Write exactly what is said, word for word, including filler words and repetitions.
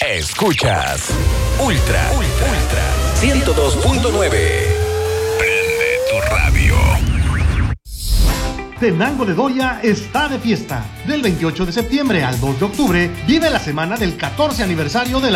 Escuchas Ultra, Ultra, Ultra ciento dos punto nueve. Prende tu radio. Tenango de Doria está de fiesta. Del veintiocho de septiembre al dos de octubre vive la semana del catorce aniversario de la